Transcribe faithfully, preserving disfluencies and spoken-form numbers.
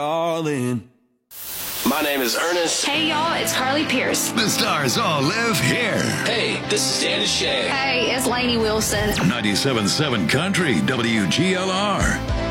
all in. My name is Ernest. Hey, y'all, it's Carly Pierce. The stars all live here. Hey, this is Dan Shay. Hey, it's Lainey Wilson. ninety-seven point seven Country, W G L R.